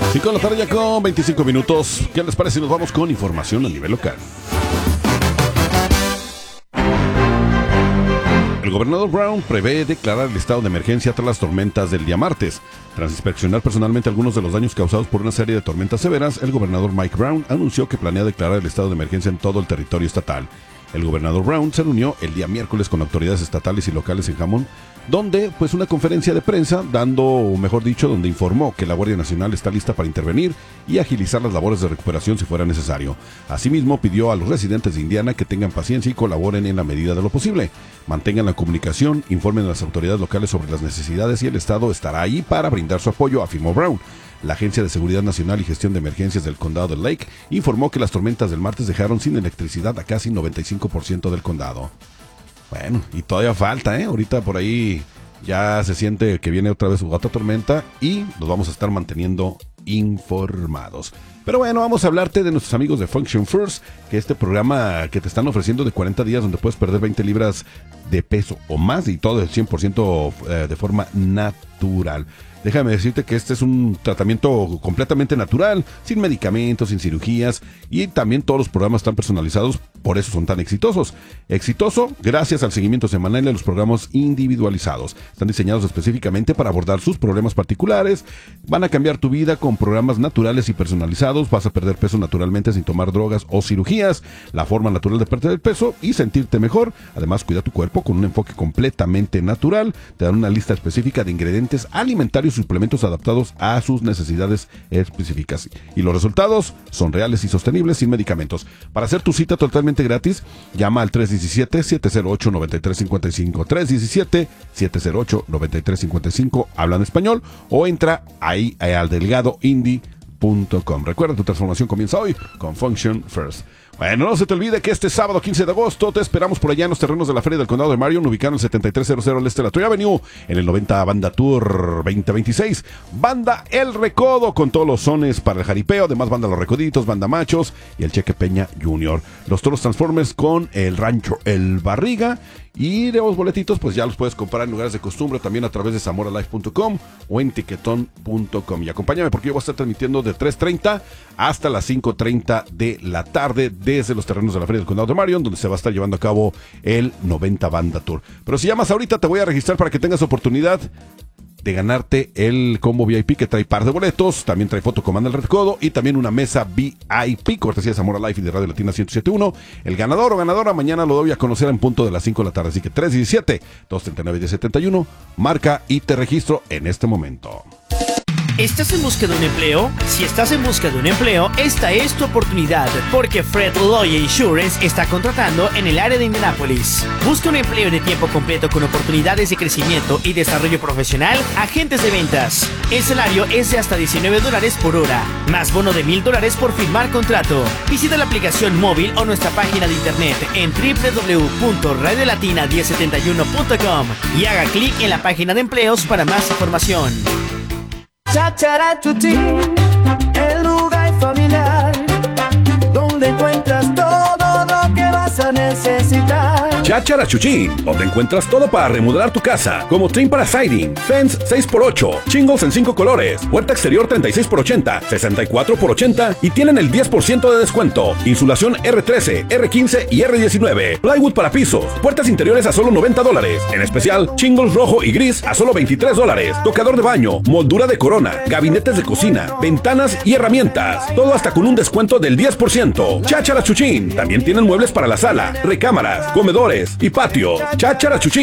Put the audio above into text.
5 de la tarde ya con 25 minutos. ¿Qué les parece si nos vamos con información a nivel local? El gobernador Brown prevé declarar el estado de emergencia tras las tormentas del día martes. Tras inspeccionar personalmente algunos de los daños causados por una serie de tormentas severas, el gobernador Mike Brown anunció que planea declarar el estado de emergencia en todo el territorio estatal. El gobernador Brown se reunió el día miércoles con autoridades estatales y locales en Hammond, donde una conferencia de prensa, donde informó que la Guardia Nacional está lista para intervenir y agilizar las labores de recuperación si fuera necesario. Asimismo, pidió a los residentes de Indiana que tengan paciencia y colaboren en la medida de lo posible. Mantengan la comunicación, informen a las autoridades locales sobre las necesidades y el Estado estará ahí para brindar su apoyo, afirmó Brown. La Agencia de Seguridad Nacional y Gestión de Emergencias del Condado de Lake informó que las tormentas del martes dejaron sin electricidad a casi 95% del condado. Bueno, y todavía falta, ahorita por ahí ya se siente que viene otra vez otra tormenta y nos vamos a estar manteniendo informados. Pero bueno, vamos a hablarte de nuestros amigos de Function First, que este programa que te están ofreciendo de 40 días donde puedes perder 20 libras de peso o más y todo el 100% de forma natural. Déjame decirte que este es un tratamiento completamente natural, sin medicamentos, sin cirugías, y también todos los programas están personalizados, por eso son tan exitosos. Exitoso gracias al seguimiento semanal de los programas individualizados. Están diseñados específicamente para abordar sus problemas particulares. Van a cambiar tu vida con programas naturales y personalizados. Vas a perder peso naturalmente sin tomar drogas o cirugías. La forma natural de perder el peso y sentirte mejor. Además, cuida tu cuerpo con un enfoque completamente natural. Te dan una lista específica de ingredientes alimentarios y suplementos adaptados a sus necesidades específicas. Y los resultados son reales y sostenibles sin medicamentos. Para hacer tu cita totalmente gratis, llama al 317-708-9355. 317-708-9355. Habla en español o entra ahí al delgadoindie.com. Recuerda, tu transformación comienza hoy con Function First. Bueno, no se te olvide que este sábado 15 de agosto te esperamos por allá en los terrenos de la Feria del Condado de Marion, ubicado en el 7300 al este de la Troy Avenue, en el 90 Banda Tour 2026. Banda El Recodo, con todos los sones para el jaripeo. Además, banda Los Recoditos, banda Machos y el Cheque Peña Jr. Los Toros Transformers con el Rancho El Barriga. Y de los boletitos, pues ya los puedes comprar en lugares de costumbre, también a través de zamoralife.com o en tiquetón.com. Y acompáñame porque yo voy a estar transmitiendo de 3:30 hasta las 5:30 de la tarde desde los terrenos de la Feria del Condado de Marion, donde se va a estar llevando a cabo el 90 Banda Tour. Pero si llamas ahorita, te voy a registrar para que tengas oportunidad de ganarte el combo VIP que trae par de boletos, también trae foto con banda El Recodo y también una mesa VIP, cortesía de Zamora Life y de Radio Latina 107.1. El ganador o ganadora mañana lo doy a conocer en punto de las 5 de la tarde, así que 317-239-1071, marca y te registro en este momento. ¿Estás en busca de un empleo? Si estás en busca de un empleo, esta es tu oportunidad, porque Fred Lawyer Insurance está contratando en el área de Indianápolis. Busca un empleo de tiempo completo con oportunidades de crecimiento y desarrollo profesional, agentes de ventas. El salario es de hasta $19 por hora, más bono de $1,000 por firmar contrato. Visita la aplicación móvil o nuestra página de internet en www.radiolatina1071.com y haga clic en la página de empleos para más información. Chacharachuchi, el lugar familiar, donde encuentras todo lo que vas a necesitar. Chacharachuchi, donde encuentras todo para remodelar tu casa, como trim para siding, fence 6x8, shingles en 5 colores, puerta exterior 36x80, 64x80 y tienen el 10% de descuento. Insulación R13, R15 y R19, plywood para pisos, puertas interiores a solo $90. En especial, shingles rojo y gris a solo $23. Tocador de baño, moldura de corona, gabinetes de cocina, ventanas y herramientas. Todo hasta con un descuento del 10%. Chacharachuchín, también tienen muebles para la sala, recámaras, comedores y patio. Chacharachuchín.